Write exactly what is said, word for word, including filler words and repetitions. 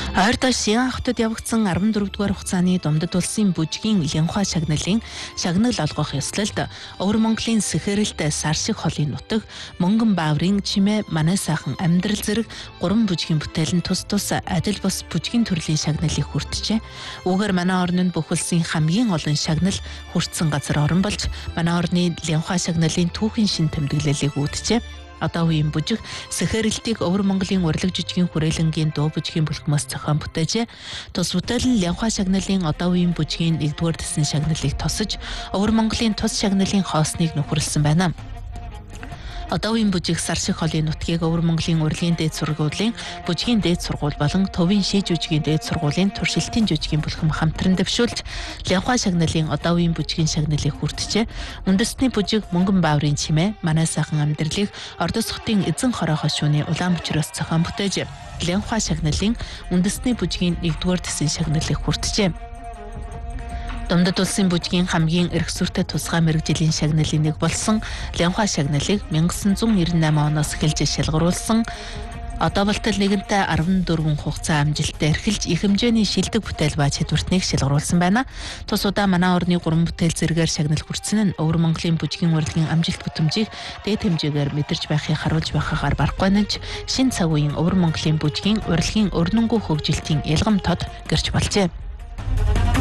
Ойрдоо Шиан хотод явагдсан арван дөрөвдүгээр хугацааны Думдад улсын бүжгийн Лянхуа шагналын шагнал олгох ёслолд Өвөр Монголын Сэхэрэлт сар шиг холын нутаг, Мөнгөн Бааврын Чимээ Манай сайхан амьдрал зэрэг гурван бүжгийн бүтээл нь тус тус адил бус бүжгийн төрлийн шагналыг хүртжээ. Үүгээр манай орнд бүх улсын хамгийн олон шагнал хүртсэн газар орн болж манай орны Лянхуа шагналын түүхийн шин тэмдэглэлийг үүджээ. Одоо үеийн бүжиг Сэхэрэлтийг Өвөр Монголын урлаг жижигэн хүрээлэнгийн дуу бүжгийн бүлгмээс зохион бүтээжээ. Тус бүтээл нь Лянхуа шагналын одоо үеийн бүжгийн нэгдүгээр дэсн шагналыг тосож, Өвөр Монголын тус шагналын хоосныг нөхөрлсөн байна. Одоо үеийн бүжиг сар шиг холын нутгийг Өвөр Монголын урлагийн дээд сургуулийн бүжгийн дээд сургууль болон Төвийн шиж жүжигийн дээд сургуулийн туршилтын жүжигийн бүлхэм хамтран дэвшүүлж Лянхуа шагналын одоо үеийн бүжгийн шагналыг хүртжээ. Үндэсний бүжиг Мөнгөн Бааврын Чимээ Манай сайхан амьдралыг Ордос хотын эзэн хороо хошууны улаан бүчрөөс зохион бүтээжээ. Лянхуа шагналын үндэсний бүжгийн нэгдүгээр дэсн шагналыг хүртжээ. Думдад улсын бүжгийн хамгийн эрх сүртэй тусгай мэрэгжлийн шагналын нэг болсон Лянхуа шагналыг 천ги осом девяносто восемь оноос эхэлж шалгаруулсан. Одоо болтол нэгэнтээ арван дөрвөн хугацаа амжилттай эрхэлж их хэмжээний шилдэг бүтээл ба чадвартныг шалгаруулсан байна. Тус удаа манай орны гурван бүтээл зэрэгээр шагнал хүртсэн нь Өвөр Монголын бүжгийн урлагийн амжилт бүтэмжийг дээд хэмжээгээр мэдэрч байхыг харуулж байхаар барахгүй нэж шинэ цаг үеийн Өвөр Монголын бүжгийн урлагийн өрнөнгөө хөгжилтийн ялгам тод гэрч болжээ.